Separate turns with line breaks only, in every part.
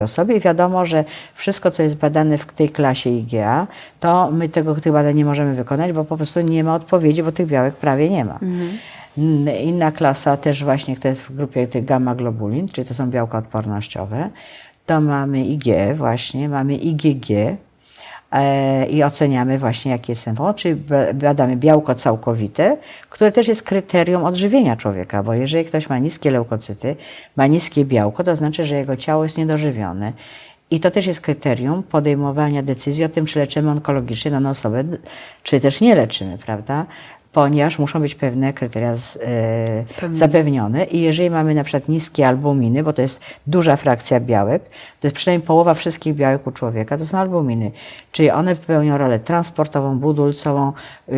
osoby i wiadomo, że wszystko, co jest badane w tej klasie IgA, to my tych badań nie możemy wykonać, bo po prostu nie ma odpowiedzi, bo tych białek prawie nie ma. Inna klasa też właśnie, to jest w grupie tych gamma-globulin, czyli to są białka odpornościowe, to mamy IgE właśnie, mamy IgG i oceniamy właśnie, jaki jest ten powód, czyli badamy białko całkowite, które też jest kryterium odżywienia człowieka, bo jeżeli ktoś ma niskie leukocyty, ma niskie białko, to znaczy, że jego ciało jest niedożywione. I to też jest kryterium podejmowania decyzji o tym, czy leczymy onkologicznie daną osobę, czy też nie leczymy, prawda? Ponieważ muszą być pewne kryteria zapewnione i jeżeli mamy na przykład niskie albuminy, bo to jest duża frakcja białek, to jest przynajmniej połowa wszystkich białek u człowieka, to są albuminy, czyli one pełnią rolę transportową, budulcową,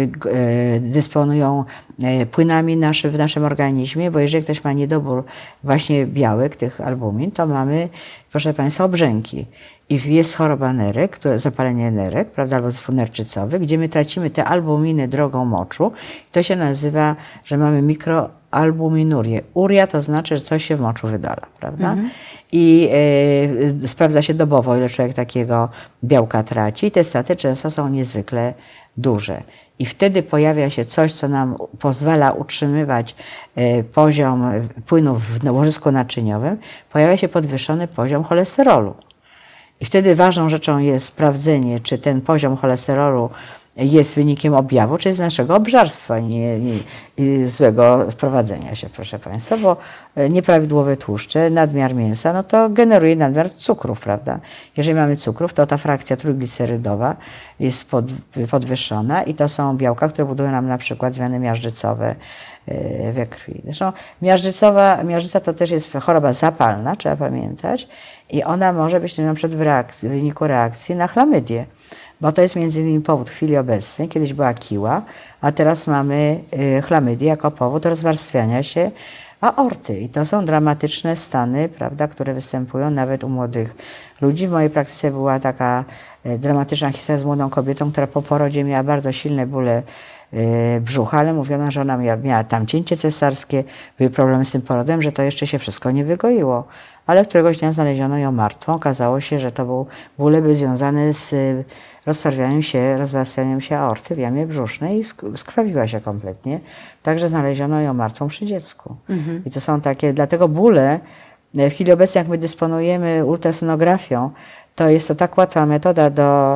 dysponują płynami w naszym organizmie, bo jeżeli ktoś ma niedobór właśnie białek, tych albumin, to mamy, proszę Państwa, obrzęki. I jest choroba nerek, zapalenie nerek, prawda, albo zespół nerczycowy, gdzie my tracimy te albuminy drogą moczu. To się nazywa, że mamy mikroalbuminurię. Uria to znaczy, że coś się w moczu wydala, prawda? I sprawdza się dobowo, ile człowiek takiego białka traci. I te straty często są niezwykle duże. I wtedy pojawia się coś, co nam pozwala utrzymywać poziom płynów w łożysku naczyniowym. Pojawia się podwyższony poziom cholesterolu. I wtedy ważną rzeczą jest sprawdzenie, czy ten poziom cholesterolu jest wynikiem objawu, czy z naszego obżarstwa i złego prowadzenia się, proszę Państwa, bo nieprawidłowe tłuszcze, nadmiar mięsa, no to generuje nadmiar cukrów, prawda? Jeżeli mamy cukrów, to ta frakcja trójglicerydowa jest podwyższona i to są białka, które budują nam na przykład zmiany miażdżycowe we krwi. Zresztą miażdżyca to też jest choroba zapalna, trzeba pamiętać, i ona może być na przykład w wyniku reakcji na chlamydię. Bo to jest między innymi powód w chwili obecnej. Kiedyś była kiła, a teraz mamy chlamydię jako powód rozwarstwiania się aorty. I to są dramatyczne stany, prawda, które występują nawet u młodych ludzi. W mojej praktyce była taka dramatyczna historia z młodą kobietą, która po porodzie miała bardzo silne bóle brzucha, ale mówiono, że ona miała tam cięcie cesarskie, były problemy z tym porodem, że to jeszcze się wszystko nie wygoiło. Ale któregoś dnia znaleziono ją martwą. Okazało się, że to bóle związane z rozwarstwianiem się aorty w jamie brzusznej i skrwawiła się kompletnie. Także znaleziono ją martwą przy dziecku. I to są takie, dlatego bóle, w chwili obecnej jak my dysponujemy ultrasonografią, to jest to tak łatwa metoda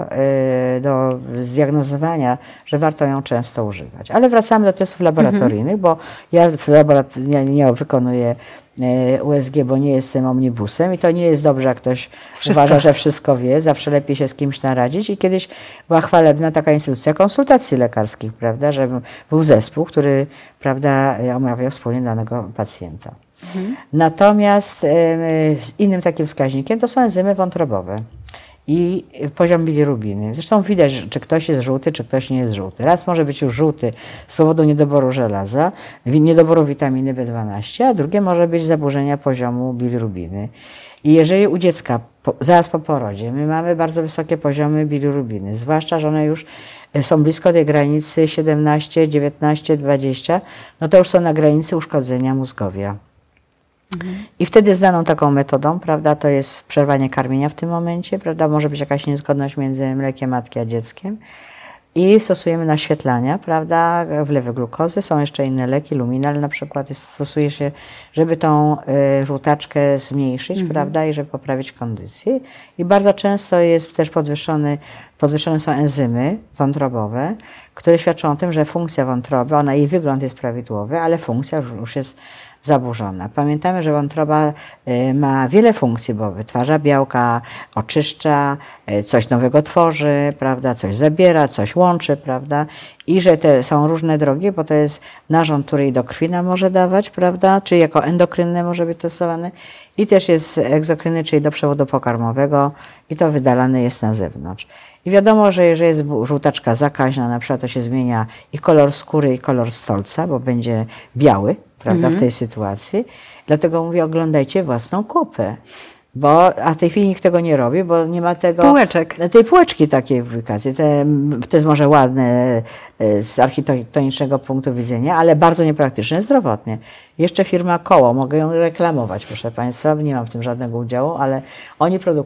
do zdiagnozowania, że warto ją często używać. Ale wracamy do testów laboratoryjnych, bo ja nie wykonuję USG, bo nie jestem omnibusem i to nie jest dobrze, jak ktoś uważa, że wszystko wie. Zawsze lepiej się z kimś naradzić. I kiedyś była chwalebna taka instytucja konsultacji lekarskich, prawda, że był zespół, który, prawda, omawiał wspólnie danego pacjenta. Natomiast innym takim wskaźnikiem to są enzymy wątrobowe i poziom bilirubiny. Zresztą widać, czy ktoś jest żółty, czy ktoś nie jest żółty. Raz może być już żółty z powodu niedoboru żelaza, niedoboru witaminy B12, a drugie może być zaburzenia poziomu bilirubiny. I jeżeli u dziecka zaraz po porodzie my mamy bardzo wysokie poziomy bilirubiny, zwłaszcza, że one już są blisko tej granicy 17, 19, 20, no to już są na granicy uszkodzenia mózgowia. I wtedy znaną taką metodą, prawda, to jest przerwanie karmienia w tym momencie, prawda, może być jakaś niezgodność między mlekiem matki a dzieckiem i stosujemy naświetlania, prawda, wlewy glukozy, są jeszcze inne leki, luminal na przykład, stosuje się, żeby tą żółtaczkę zmniejszyć, prawda, i żeby poprawić kondycję. I bardzo często jest też podwyższone są enzymy wątrobowe, które świadczą o tym, że funkcja wątroby, jej wygląd jest prawidłowy, ale funkcja już jest zaburzona. Pamiętamy, że wątroba ma wiele funkcji, bo wytwarza białka, oczyszcza, coś nowego tworzy, prawda, coś zabiera, coś łączy, prawda, i że te są różne drogi, bo to jest narząd, który i do krwi nam może dawać, prawda, czyli jako endokrynne może być testowany i też jest egzokrynny, czyli do przewodu pokarmowego i to wydalane jest na zewnątrz. I wiadomo, że jeżeli jest żółtaczka zakaźna, na przykład to się zmienia i kolor skóry, i kolor stolca, bo będzie biały, prawda, w tej sytuacji. Dlatego mówię, oglądajcie własną kupę, A w tej chwili nikt tego nie robi, bo nie ma tego...
Półeczek.
Tej półeczki takiej w wykazie. To jest może ładne z architektonicznego punktu widzenia, ale bardzo niepraktyczne zdrowotnie. Jeszcze firma Koło, mogę ją reklamować, proszę Państwa, nie mam w tym żadnego udziału, ale oni produkują